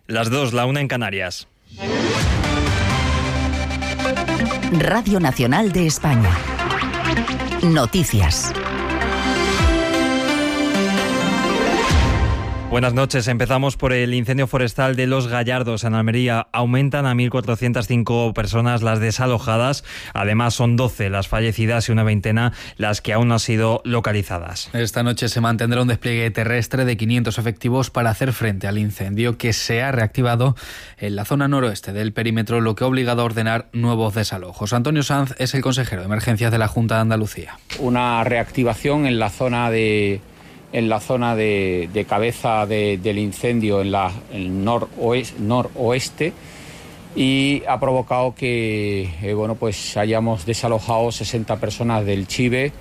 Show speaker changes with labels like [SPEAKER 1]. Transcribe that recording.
[SPEAKER 1] Las 2, la 1 en Canarias.
[SPEAKER 2] Radio Nacional de España. Noticias.
[SPEAKER 1] Buenas noches. Empezamos por el incendio forestal de Los Gallardos en Almería. Aumentan a 1.405 personas las desalojadas. Además, son 12 las fallecidas y una veintena las que aún no han sido localizadas.
[SPEAKER 3] Esta noche se mantendrá un despliegue terrestre de 500 efectivos para hacer frente al incendio que se ha reactivado en la zona noroeste del perímetro, lo que ha obligado a ordenar nuevos desalojos. Antonio Sanz es el consejero de Emergencias de la Junta de Andalucía.
[SPEAKER 4] Una reactivación en la zona de cabeza del incendio en el noroeste y ha provocado que hayamos desalojado 60 personas del Chive.